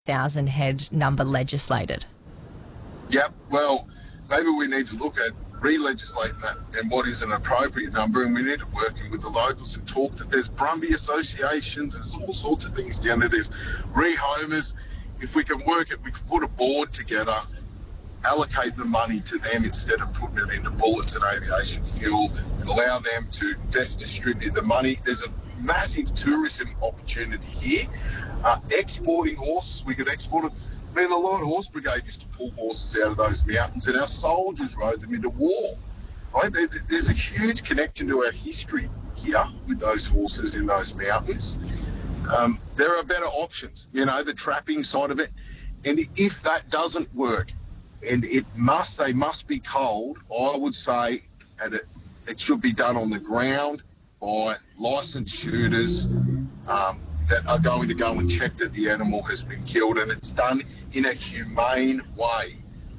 1,000 head number legislated? Yep, well, maybe we need to look at re-legislating that and what is an appropriate number, and we need to work in with the locals and talk that there's Brumby associations, there's all sorts of things down there, there's rehomers. If we can work it, we can put a board together, allocate the money to them instead of putting it into bullets and aviation fuel, and allow them to best distribute the money. There's a massive tourism opportunity here. Exporting horses, we could export it. I mean, the Light Horse Brigade used to pull horses out of those mountains, and our soldiers rode them into war. Right? There's a huge connection to our history here with those horses in those mountains. There are better options, you know, the trapping side of it. And if that doesn't work, and they must be culled, I would say it should be done on the ground by licensed shooters that are going to go and check that the animal has been killed, and it's done in a humane way.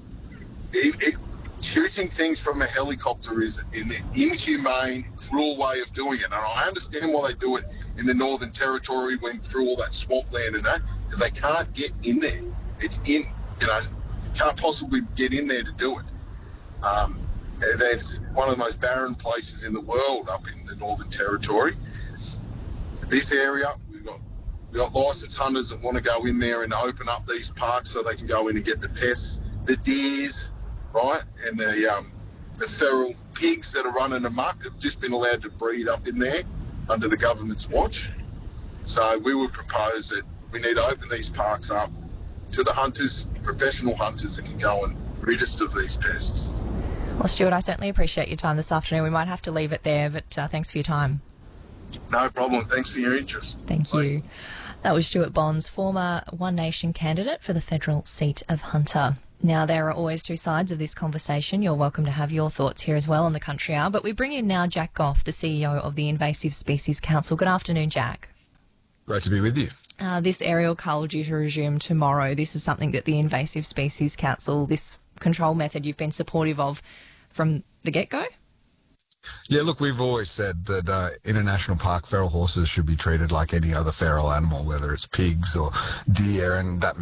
Shooting things from a helicopter is an inhumane, cruel way of doing it. And I understand why they do it in the Northern Territory, went through all that swampland and that, because they can't get in there. It's in, you know, can't possibly get in there to do it. That's one of the most barren places in the world up in the Northern Territory. This area, we've got licensed hunters that want to go in there and open up these parks so they can go in and get the pests, the deers, right, and the feral pigs that are running amok have just been allowed to breed up in there under the government's watch. So we would propose that we need to open these parks up to the hunters, professional hunters that can go and rid us of these pests. Well, Stuart, I certainly appreciate your time this afternoon. We might have to leave it there, but thanks for your time. No problem. Thanks for your interest. Thank you. That was Stuart Bonds, former One Nation candidate for the federal seat of Hunter. Now, there are always two sides of this conversation. You're welcome to have your thoughts here as well on the Country Hour. But we bring in now Jack Goff, the CEO of the Invasive Species Council. Good afternoon, Jack. Great to be with you. This aerial cull due to resume tomorrow. This is something that the Invasive Species Council, this control method, you've been supportive of from the get-go? Yeah, look, we've always said that in a national park, feral horses should be treated like any other feral animal, whether it's pigs or deer, and that